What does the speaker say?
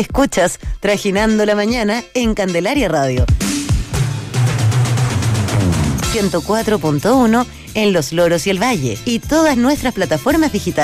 Escuchas Trajinando la Mañana en Candelaria Radio. 104.1 en Los Loros y el Valle y todas nuestras plataformas digitales.